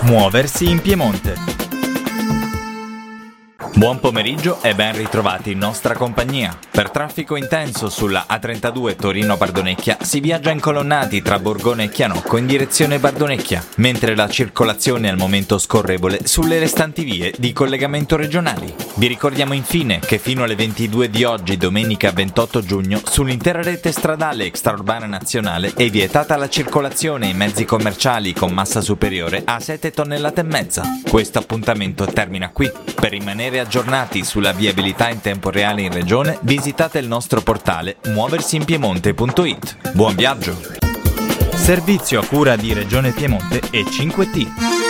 Muoversi in Piemonte. Buon pomeriggio e ben ritrovati in nostra compagnia. Per traffico intenso sulla A32 Torino-Bardonecchia si viaggia incolonnati tra Borgone e Chianocco in direzione Bardonecchia, mentre la circolazione è al momento scorrevole sulle restanti vie di collegamento regionali. Vi ricordiamo infine che fino alle 22 di oggi, domenica 28 giugno, sull'intera rete stradale extraurbana nazionale è vietata la circolazione in mezzi commerciali con massa superiore a 7 tonnellate e mezza. Questo appuntamento termina qui. Per rimanere aggiornati sulla viabilità in tempo reale in regione, visitate il nostro portale muoversiinpiemonte.it. Buon viaggio! Servizio a cura di Regione Piemonte e 5T.